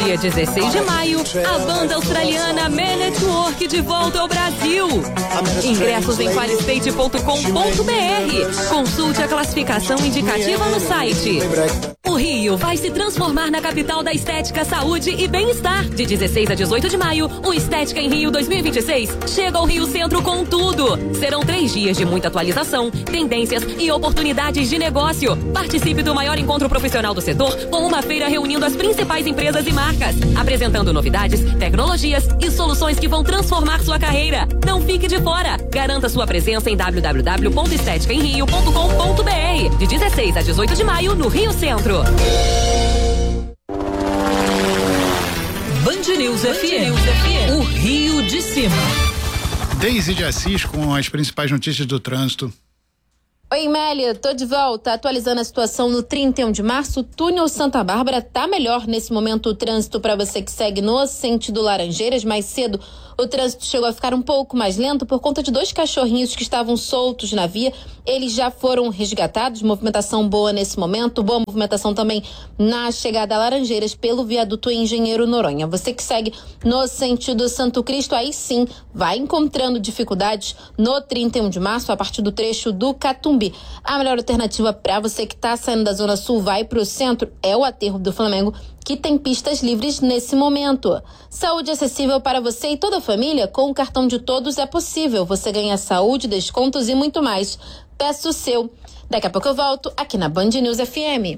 dia 16 de maio, a banda australiana Man at Work de volta ao Brasil. Ingressos em qualistate.com.br. Consulte a classificação indicativa no site. O Rio vai se transformar na capital da estética, saúde e bem-estar. De 16 a 18 de maio, o Estética em Rio 2026 chega ao Rio Centro com tudo. Serão 3 dias de muita atualização, tendências e oportunidades de negócio. Participe do maior encontro profissional do setor com uma feira reunindo as principais empresas e marcas, apresentando novidades, tecnologias e soluções que vão transformar sua carreira. Não fique de fora. Garanta sua presença em www.esteticaemrio.com.br de 16 a 18 de maio no Rio Centro. Band News FM, o Rio de Cima. Deise de Assis com as principais notícias do trânsito. Oi, Mélia, tô de volta, atualizando a situação no 31 de março, o túnel Santa Bárbara tá melhor nesse momento. O trânsito para você que segue no sentido Laranjeiras. Mais cedo o trânsito chegou a ficar um pouco mais lento por conta de 2 cachorrinhos que estavam soltos na via. Eles já foram resgatados, movimentação boa nesse momento, boa movimentação também na chegada a Laranjeiras pelo viaduto Engenheiro Noronha. Você que segue no sentido Santo Cristo, aí sim vai encontrando dificuldades no 31 de março a partir do trecho do Catumbi. A melhor alternativa para você que está saindo da Zona Sul, vai para o centro, é o aterro do Flamengo, que tem pistas livres nesse momento. Saúde acessível para você e toda a família, com o cartão de todos é possível. Você ganha saúde, descontos e muito mais. Peça o seu. Daqui a pouco eu volto aqui na Band News FM.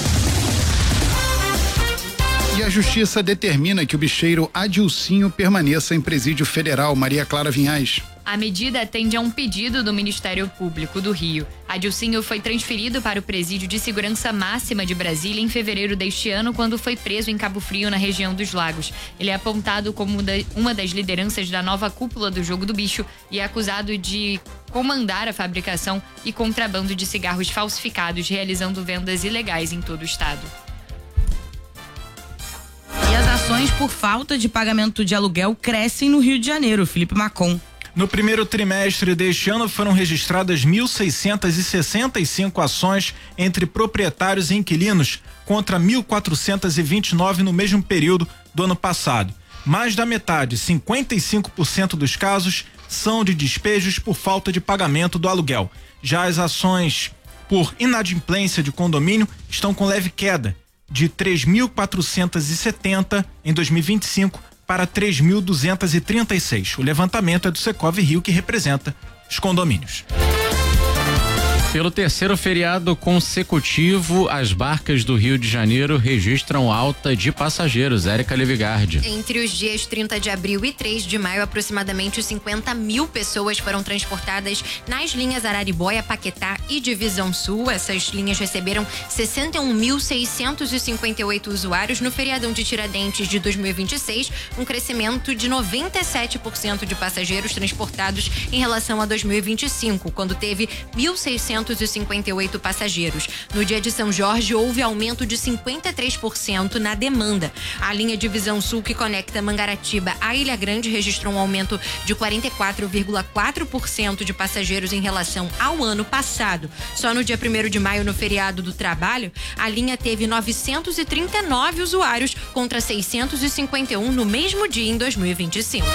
E a justiça determina que o bicheiro Adilcinho permaneça em presídio federal. Maria Clara Vinhais. A medida atende a um pedido do Ministério Público do Rio. Adilcinho foi transferido para o Presídio de Segurança Máxima de Brasília em fevereiro deste ano, quando foi preso em Cabo Frio, na região dos Lagos. Ele é apontado como uma das lideranças da nova cúpula do Jogo do Bicho e é acusado de comandar a fabricação e contrabando de cigarros falsificados, realizando vendas ilegais em todo o estado. E as ações por falta de pagamento de aluguel crescem no Rio de Janeiro. Felipe Macon. No primeiro trimestre deste ano foram registradas 1.665 ações entre proprietários e inquilinos, contra 1.429 no mesmo período do ano passado. Mais da metade, 55% dos casos, são de despejos por falta de pagamento do aluguel. Já as ações por inadimplência de condomínio estão com leve queda, de 3.470 em 2025 para 3.236. O levantamento é do Secov Rio, que representa os condomínios. Pelo terceiro feriado consecutivo, as barcas do Rio de Janeiro registram alta de passageiros. Érica Levigardi. Entre os dias 30 de abril e 3 de maio, aproximadamente 50 mil pessoas foram transportadas nas linhas Araribóia, Paquetá e Divisão Sul. Essas linhas receberam 61.658 usuários no feriadão de Tiradentes de 2026, um crescimento de 97% de passageiros transportados em relação a 2025, quando teve 1.658 passageiros. No dia de São Jorge, houve aumento de 53% na demanda. A linha Divisão Sul, que conecta Mangaratiba à Ilha Grande, registrou um aumento de 44,4% de passageiros em relação ao ano passado. Só no dia 1º de maio, no feriado do trabalho, a linha teve 939 usuários contra 651 no mesmo dia em 2025.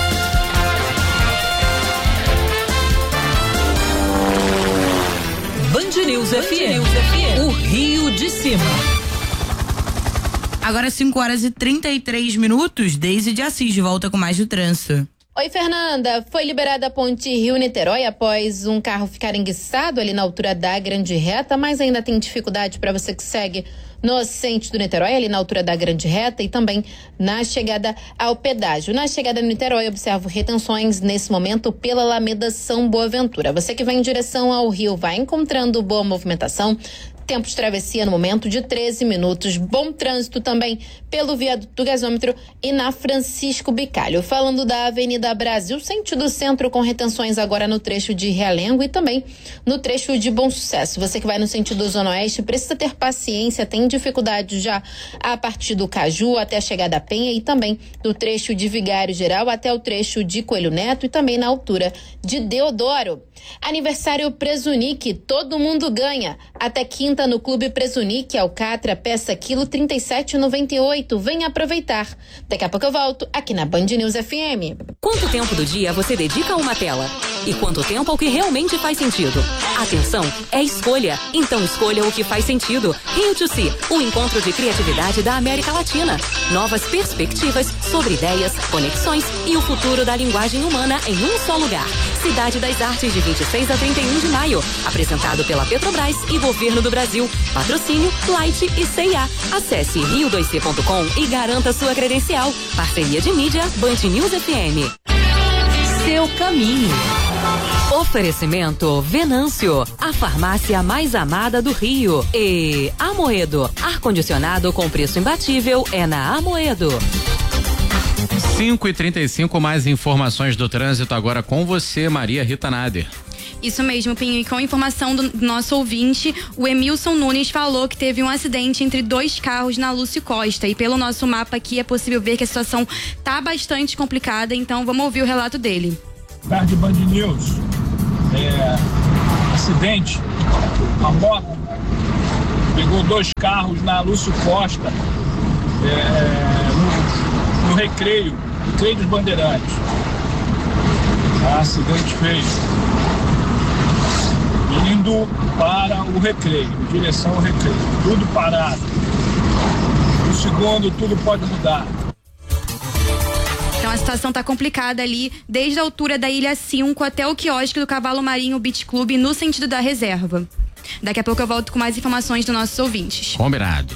Band News FM, o Rio de Cima. Agora 5h33, Deise de Assis de volta com mais do trânsito. Oi, Fernanda. Foi liberada a ponte Rio-Niterói após um carro ficar enguiçado ali na altura da Grande Reta, mas ainda tem dificuldade para você que segue no sentido Niterói, ali na altura da Grande Reta, e também na chegada ao pedágio. Na chegada no Niterói, observo retenções nesse momento pela Alameda São Boaventura. Você que vai em direção ao Rio vai encontrando boa movimentação. Tempo de travessia no momento de 13 minutos. Bom trânsito também pelo viaduto do gasômetro e na Francisco Bicalho. Falando da Avenida Brasil, sentido centro, com retenções agora no trecho de Realengo e também no trecho de Bom Sucesso. Você que vai no sentido Zona Oeste precisa ter paciência, tem dificuldade já a partir do Caju até a chegada à Penha e também do trecho de Vigário Geral até o trecho de Coelho Neto e também na altura de Deodoro. Aniversário Presunic, todo mundo ganha. Até quinta 30 no Clube Presunic, Alcatra, peça quilo 37,98. Venha aproveitar. Daqui a pouco eu volto aqui na Band News FM. Quanto tempo do dia você dedica a uma tela? E quanto tempo ao que realmente faz sentido? Atenção, é escolha. Então escolha o que faz sentido. Rio2C, o encontro de criatividade da América Latina. Novas perspectivas sobre ideias, conexões e o futuro da linguagem humana em um só lugar. Cidade das Artes, de 26 a 31 de maio. Apresentado pela Petrobras e Governo do Brasil. Patrocínio, Light e C&A. Acesse rio2c.com e garanta sua credencial. Parceria de mídia, Band News FM. Seu caminho. Oferecimento Venâncio, a farmácia mais amada do Rio. E Amoedo, ar-condicionado com preço imbatível é na Amoedo. 5h35, mais informações do trânsito agora com você, Maria Rita Nader. Isso mesmo, Pinho, e com a informação do nosso ouvinte, o Emilson Nunes falou que teve um acidente entre 2 carros na Lúcio Costa, e pelo nosso mapa aqui é possível ver que a situação tá bastante complicada, então vamos ouvir o relato dele. Tarde Band News, acidente, a moto pegou 2 carros na Lúcio Costa, no Recreio dos Bandeirantes. Acidente feio. Indo para o Recreio, em direção ao Recreio. Tudo parado. No segundo, tudo pode mudar. Então a situação tá complicada ali, desde a altura da Ilha 5 até o quiosque do Cavalo Marinho Beach Club, no sentido da reserva. Daqui a pouco eu volto com mais informações dos nossos ouvintes. Combinado.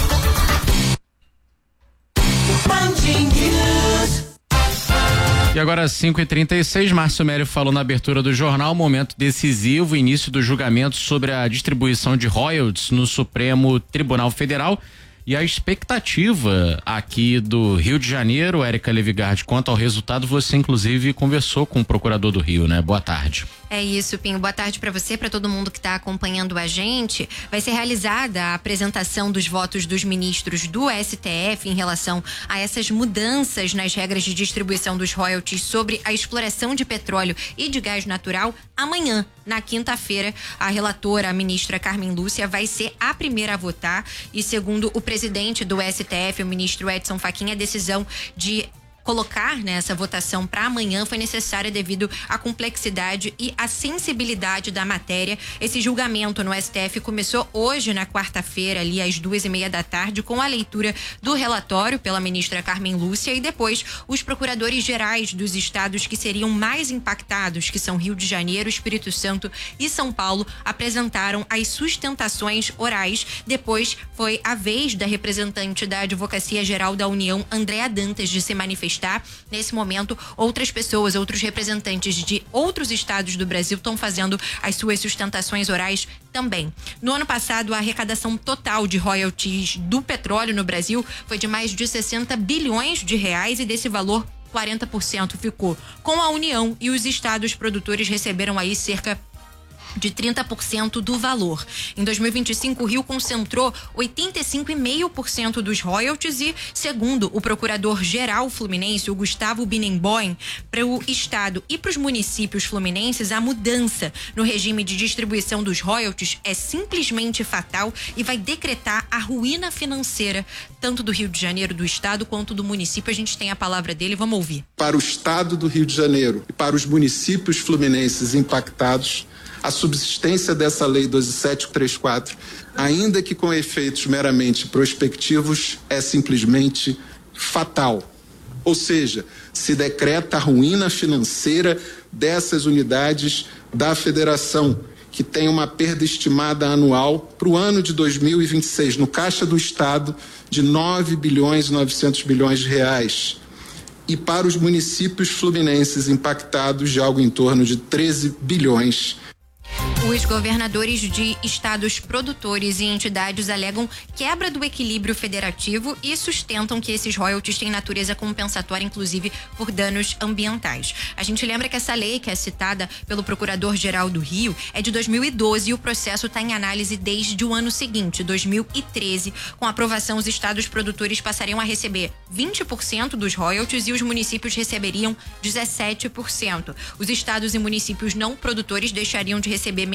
E agora 5h36, Márcio Mélio falou na abertura do jornal, momento decisivo, início do julgamento sobre a distribuição de royalties no Supremo Tribunal Federal. E a expectativa aqui do Rio de Janeiro, Érica Levigardi, quanto ao resultado, você inclusive conversou com o procurador do Rio, né? Boa tarde. É isso, Pinho. Boa tarde para você, para todo mundo que está acompanhando a gente. Vai ser realizada a apresentação dos votos dos ministros do STF em relação a essas mudanças nas regras de distribuição dos royalties sobre a exploração de petróleo e de gás natural amanhã, na quinta-feira. A relatora, a ministra Carmen Lúcia, vai ser a primeira a votar e, segundo o presidente do STF, o ministro Edson Fachin, a decisão de colocar nessa votação para amanhã foi necessária devido à complexidade e à sensibilidade da matéria. Esse julgamento no STF começou hoje, na quarta-feira, ali às 2:30 da tarde, com a leitura do relatório pela ministra Carmen Lúcia, e depois os procuradores gerais dos estados que seriam mais impactados, que são Rio de Janeiro, Espírito Santo e São Paulo, apresentaram as sustentações orais. Depois foi a vez da representante da Advocacia Geral da União, Andréa Dantas, de se manifestar. Nesse momento, outras pessoas, outros representantes de outros estados do Brasil estão fazendo as suas sustentações orais também. No ano passado, a arrecadação total de royalties do petróleo no Brasil foi de mais de 60 bilhões de reais, e desse valor 40% ficou com a União, e os estados produtores receberam aí cerca de 30% do valor. Em 2025, o Rio concentrou 85,5% dos royalties e, segundo o procurador-geral fluminense, o Gustavo Binemboim, para o estado e para os municípios fluminenses, a mudança no regime de distribuição dos royalties é simplesmente fatal e vai decretar a ruína financeira tanto do Rio de Janeiro, do estado, quanto do município. A gente tem a palavra dele, vamos ouvir. Para o estado do Rio de Janeiro e para os municípios fluminenses impactados, a subsistência dessa lei 12734, ainda que com efeitos meramente prospectivos, é simplesmente fatal. Ou seja, se decreta a ruína financeira dessas unidades da federação, que tem uma perda estimada anual para o ano de 2026, no caixa do Estado, de 9 bilhões e 900 bilhões de reais. E para os municípios fluminenses impactados, de algo em torno de 13 bilhões. Os governadores de estados produtores e entidades alegam quebra do equilíbrio federativo e sustentam que esses royalties têm natureza compensatória, inclusive por danos ambientais. A gente lembra que essa lei, que é citada pelo Procurador-Geral do Rio, é de 2012 e o processo está em análise desde o ano seguinte, 2013. Com a aprovação, os estados produtores passariam a receber 20% dos royalties e os municípios receberiam 17%. Os estados e municípios não produtores deixariam de receber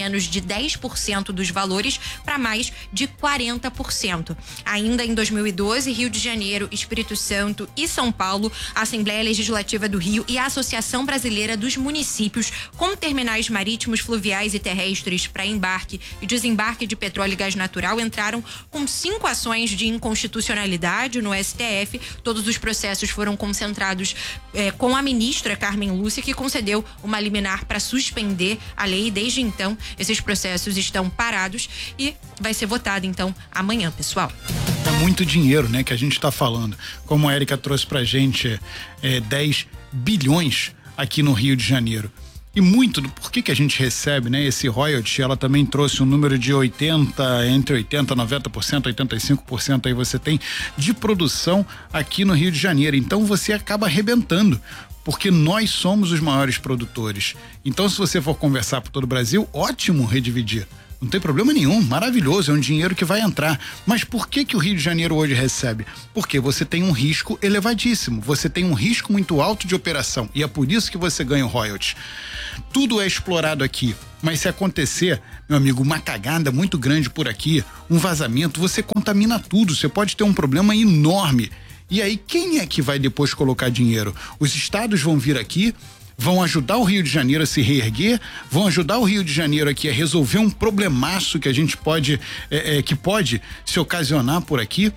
menos de 10% dos valores para mais de 40%. Ainda em 2012, Rio de Janeiro, Espírito Santo e São Paulo, a Assembleia Legislativa do Rio e a Associação Brasileira dos Municípios com terminais marítimos, fluviais e terrestres para embarque e desembarque de petróleo e gás natural entraram com 5 ações de inconstitucionalidade no STF. Todos os processos foram concentrados com a ministra Carmen Lúcia, que concedeu uma liminar para suspender a lei. Desde então, esses processos estão parados e vai ser votado então amanhã, pessoal. É muito dinheiro, né, que a gente está falando. Como a Érica trouxe pra gente, 10 bilhões aqui no Rio de Janeiro. E muito do porquê que a gente recebe, né, esse royalty, ela também trouxe um número de entre 80, 90%, 85% aí você tem de produção aqui no Rio de Janeiro. Então você acaba arrebentando, porque nós somos os maiores produtores. Então, se você for conversar por todo o Brasil, ótimo redividir. Não tem problema nenhum, maravilhoso, é um dinheiro que vai entrar. Mas por que o Rio de Janeiro hoje recebe? Porque você tem um risco elevadíssimo, você tem um risco muito alto de operação e é por isso que você ganha o royalty. Tudo é explorado aqui, mas se acontecer, meu amigo, uma cagada muito grande por aqui, um vazamento, você contamina tudo, você pode ter um problema enorme. E aí, quem é que vai depois colocar dinheiro? Os estados vão vir aqui, vão ajudar o Rio de Janeiro a se reerguer, vão ajudar o Rio de Janeiro aqui a resolver um problemaço que a gente pode, que pode se ocasionar por aqui.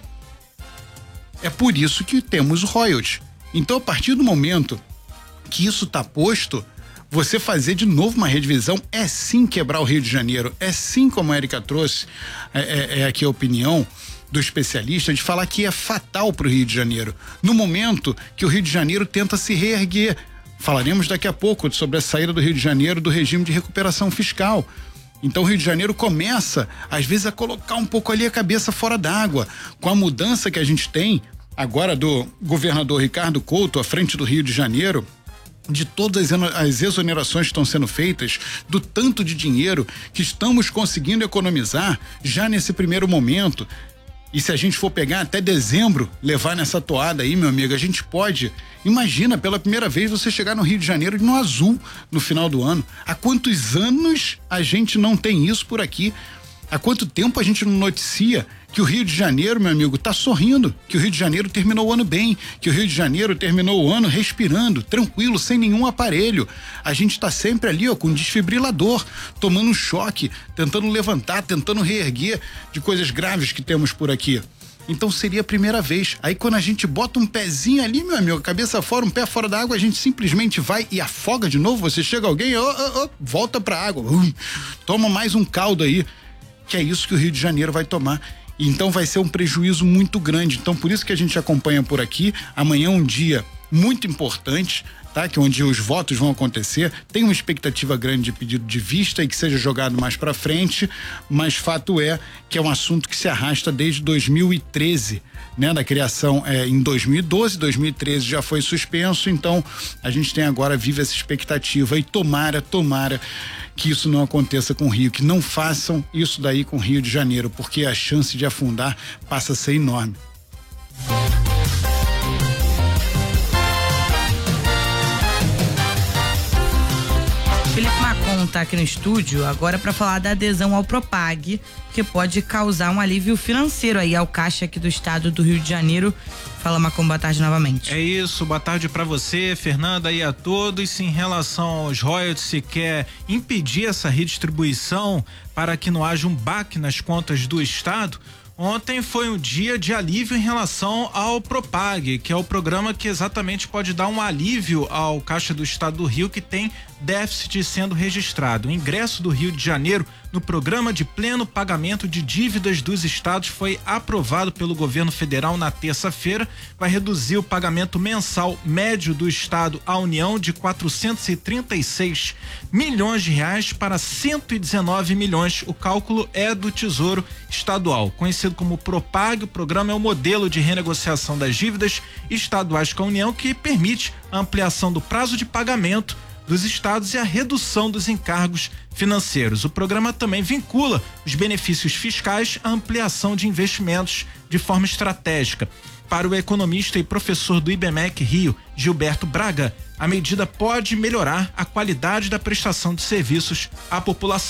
É por isso que temos o royalty. Então, a partir do momento que isso está posto, você fazer de novo uma redivisão é sim quebrar o Rio de Janeiro, é sim, como a Érica trouxe, aqui a opinião do especialista, de falar que é fatal para o Rio de Janeiro, no momento que o Rio de Janeiro tenta se reerguer. Falaremos daqui a pouco sobre a saída do Rio de Janeiro do regime de recuperação fiscal. Então o Rio de Janeiro começa, às vezes, a colocar um pouco ali a cabeça fora d'água. Com a mudança que a gente tem agora do governador Ricardo Couto à frente do Rio de Janeiro, de todas as exonerações que estão sendo feitas, do tanto de dinheiro que estamos conseguindo economizar já nesse primeiro momento. E se a gente for pegar até dezembro, levar nessa toada aí, meu amigo, a gente pode, imagina, pela primeira vez você chegar no Rio de Janeiro no azul no final do ano. Há quantos anos a gente não tem isso por aqui? Há quanto tempo a gente não noticia que o Rio de Janeiro, meu amigo, tá sorrindo, que o Rio de Janeiro terminou o ano bem, que o Rio de Janeiro terminou o ano respirando, tranquilo, sem nenhum aparelho. A gente tá sempre ali, ó, com desfibrilador, tomando um choque, tentando levantar, tentando reerguer de coisas graves que temos por aqui. Então seria a primeira vez. Aí quando a gente bota um pezinho ali, meu amigo, cabeça fora, um pé fora da água, a gente simplesmente vai e afoga de novo. Você chega alguém, volta pra água, toma mais um caldo aí, que é isso que o Rio de Janeiro vai tomar. Então vai ser um prejuízo muito grande. Então por isso que a gente acompanha por aqui. Amanhã é um dia muito importante, tá? Que é onde os votos vão acontecer. Tem uma expectativa grande de pedido de vista e que seja jogado mais para frente, mas fato é que é um assunto que se arrasta desde 2013, né? Da criação em 2012, 2013 já foi suspenso, então a gente tem agora, vive essa expectativa e tomara que isso não aconteça com o Rio, que não façam isso daí com o Rio de Janeiro, porque a chance de afundar passa a ser enorme. Felipe Macon tá aqui no estúdio agora para falar da adesão ao Propag, que pode causar um alívio financeiro aí ao caixa aqui do estado do Rio de Janeiro. Fala, Macon, boa tarde novamente. É isso, boa tarde para você, Fernanda, e a todos. Em relação aos royalties, se quer impedir essa redistribuição para que não haja um baque nas contas do estado, ontem foi um dia de alívio em relação ao Propag, que é o programa que exatamente pode dar um alívio ao Caixa do Estado do Rio, que tem déficit sendo registrado. O ingresso do Rio de Janeiro no programa de pleno pagamento de dívidas dos estados foi aprovado pelo governo federal na terça-feira. Vai reduzir o pagamento mensal médio do estado à União de 436 milhões de reais para 119 milhões. O cálculo é do Tesouro Estadual. Conhecido como Propag, o programa é o modelo de renegociação das dívidas estaduais com a União que permite a ampliação do prazo de pagamento dos estados e a redução dos encargos financeiros. O programa também vincula os benefícios fiscais à ampliação de investimentos de forma estratégica. Para o economista e professor do IBMEC Rio, Gilberto Braga, a medida pode melhorar a qualidade da prestação de serviços à população.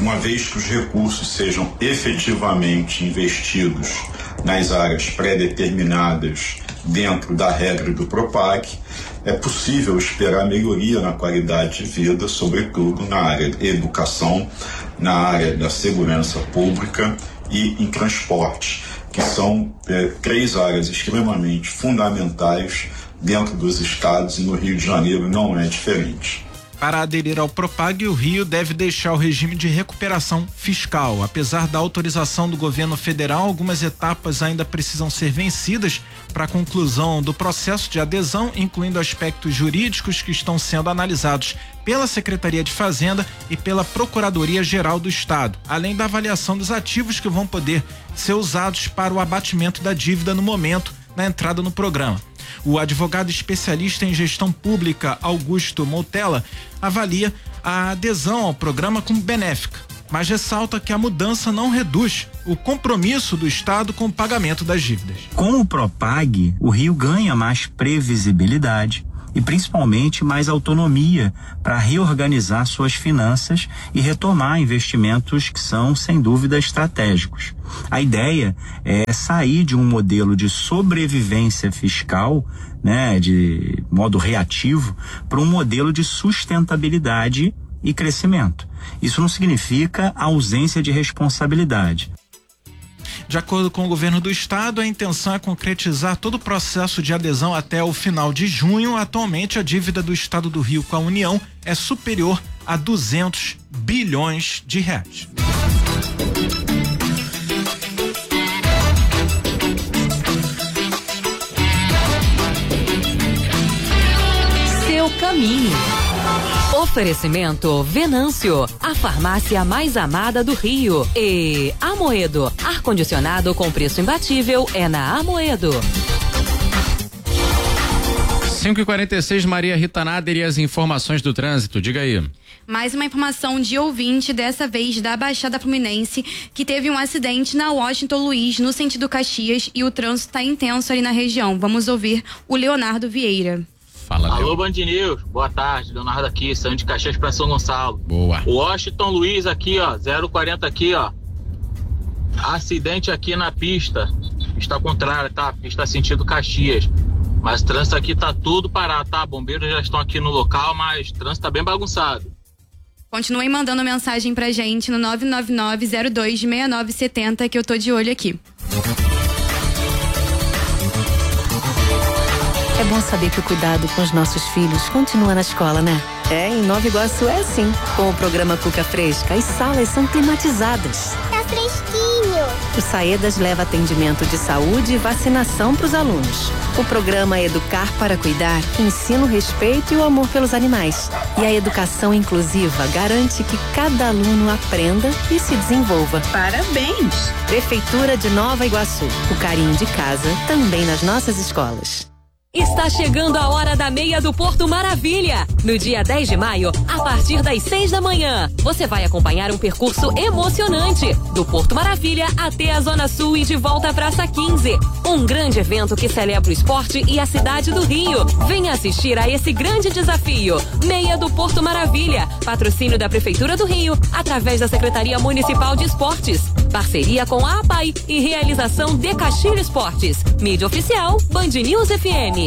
uma vez que os recursos sejam efetivamente investidos nas áreas pré-determinadas dentro da regra do PROPAG, é possível esperar melhoria na qualidade de vida, sobretudo na área de educação, na área da segurança pública e em transporte, que são 3 áreas extremamente fundamentais dentro dos estados, e no Rio de Janeiro não é diferente. Para aderir ao PROPAG, o Rio deve deixar o regime de recuperação fiscal. Apesar da autorização do governo federal, algumas etapas ainda precisam ser vencidas para a conclusão do processo de adesão, incluindo aspectos jurídicos que estão sendo analisados pela Secretaria de Fazenda e pela Procuradoria-Geral do Estado, além da avaliação dos ativos que vão poder ser usados para o abatimento da dívida no momento da entrada no programa. O advogado especialista em gestão pública Augusto Moutella avalia a adesão ao programa como benéfica, mas ressalta que a mudança não reduz o compromisso do Estado com o pagamento das dívidas. Com o PROPAG, o Rio ganha mais previsibilidade e principalmente mais autonomia para reorganizar suas finanças e retomar investimentos que são, sem dúvida, estratégicos. A ideia é sair de um modelo de sobrevivência fiscal, né, de modo reativo, para um modelo de sustentabilidade e crescimento. Isso não significa ausência de responsabilidade. De acordo com o governo do estado, a intenção é concretizar todo o processo de adesão até o final de junho. Atualmente, a dívida do estado do Rio com a União é superior a 200 bilhões de reais. Seu caminho. Oferecimento Venâncio, a farmácia mais amada do Rio. E Amoedo, ar-condicionado com preço imbatível é na Amoedo. 5h46, Maria Rita Nader e as informações do trânsito, diga aí. Mais uma informação de ouvinte, dessa vez da Baixada Fluminense, que teve um acidente na Washington Luiz, no sentido Caxias, e o trânsito está intenso ali na região. Vamos ouvir o Leonardo Vieira. Fala, alô, Band News, boa tarde, Leonardo aqui, saindo de Caxias para São Gonçalo. Boa. Washington Luiz aqui, ó, 040 aqui, ó. Acidente aqui na pista, está contrária, tá? Pista sentido Caxias. Mas o trânsito aqui tá tudo parado, tá? Bombeiros já estão aqui no local, mas o trânsito tá bem bagunçado. Continuem mandando mensagem pra gente no 999-02-6970, que eu tô de olho aqui. É bom saber que o cuidado com os nossos filhos continua na escola, né? Em Nova Iguaçu é assim. Com o programa Cuca Fresca, as salas são climatizadas. Tá fresquinho. O Saedas leva atendimento de saúde e vacinação para os alunos. O programa Educar para Cuidar ensina o respeito e o amor pelos animais. E a educação inclusiva garante que cada aluno aprenda e se desenvolva. Parabéns! Prefeitura de Nova Iguaçu. O carinho de casa também nas nossas escolas. Está chegando a hora da meia do Porto Maravilha. No dia 10 de maio, a partir das 6 da manhã, você vai acompanhar um percurso emocionante do Porto Maravilha até a Zona Sul e de volta à Praça 15. Um grande evento que celebra o esporte e a cidade do Rio. Venha assistir a esse grande desafio. Meia do Porto Maravilha. Patrocínio da Prefeitura do Rio, através da Secretaria Municipal de Esportes. Parceria com a APAI e realização de Castilho Esportes. Mídia oficial, Band News FM.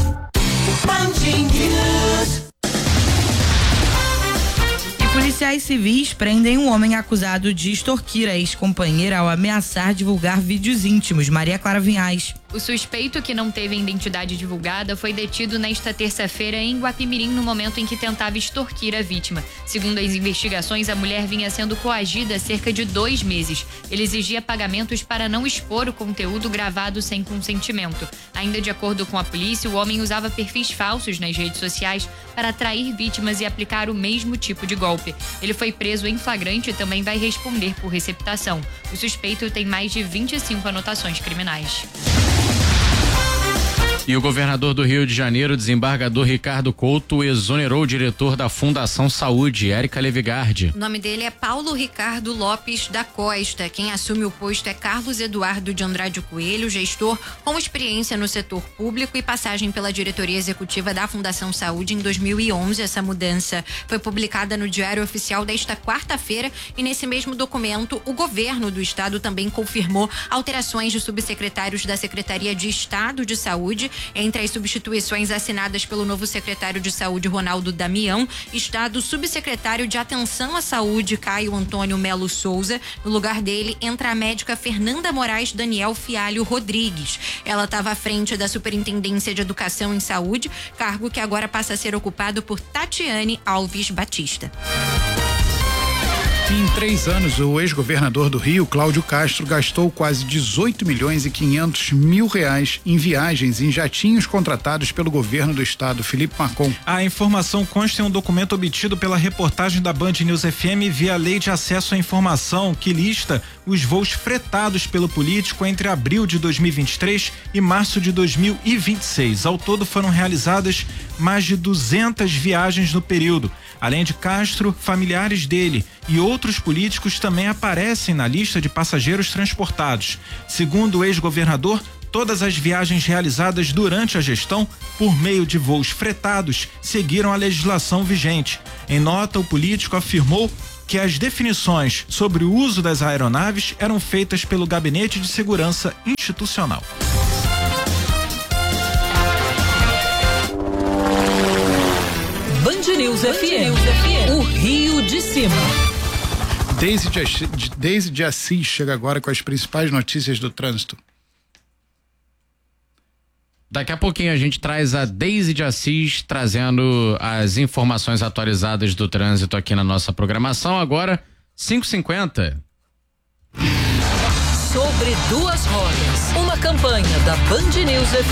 E policiais civis prendem um homem acusado de extorquir a ex-companheira ao ameaçar divulgar vídeos íntimos. Maria Clara Vinhais. O suspeito, que não teve a identidade divulgada, foi detido nesta terça-feira em Guapimirim no momento em que tentava extorquir a vítima. Segundo as investigações, a mulher vinha sendo coagida há cerca de 2 meses. Ele exigia pagamentos para não expor o conteúdo gravado sem consentimento. Ainda de acordo com a polícia, o homem usava perfis falsos nas redes sociais para atrair vítimas e aplicar o mesmo tipo de golpe. Ele foi preso em flagrante e também vai responder por receptação. O suspeito tem mais de 25 anotações criminais. E o governador do Rio de Janeiro, desembargador Ricardo Couto, exonerou o diretor da Fundação Saúde, Érica Levigardi. O nome dele é Paulo Ricardo Lopes da Costa. Quem assume o posto é Carlos Eduardo de Andrade Coelho, gestor com experiência no setor público e passagem pela diretoria executiva da Fundação Saúde em 2011. Essa mudança foi publicada no Diário Oficial desta quarta-feira e nesse mesmo documento o governo do estado também confirmou alterações de subsecretários da Secretaria de Estado de Saúde. Entre as substituições assinadas pelo novo secretário de Saúde, Ronaldo Damião, está do subsecretário de Atenção à Saúde, Caio Antônio Melo Souza. No lugar dele entra a médica Fernanda Moraes Daniel Fialho Rodrigues. Ela estava à frente da Superintendência de Educação em Saúde, cargo que agora passa a ser ocupado por Tatiane Alves Batista. Em 3 anos, o ex-governador do Rio, Cláudio Castro, gastou quase 18 milhões e 500 mil reais em viagens em jatinhos contratados pelo governo do estado. Felipe Marcon. A informação consta em um documento obtido pela reportagem da Band News FM via Lei de Acesso à Informação, que lista os voos fretados pelo político entre abril de 2023 e março de 2026. Ao todo foram realizadas mais de 200 viagens no período. Além de Castro, familiares dele e outros políticos também aparecem na lista de passageiros transportados. Segundo o ex-governador, todas as viagens realizadas durante a gestão, por meio de voos fretados, seguiram a legislação vigente. Em nota, o político afirmou que as definições sobre o uso das aeronaves eram feitas pelo Gabinete de Segurança Institucional. Band News FM, o Rio de Cima. Deise de Assis chega agora com as principais notícias do trânsito. Daqui a pouquinho a gente traz a Deise de Assis trazendo as informações atualizadas do trânsito aqui na nossa programação. Agora, 5h50. Sobre duas rodas, uma campanha da Band News FM.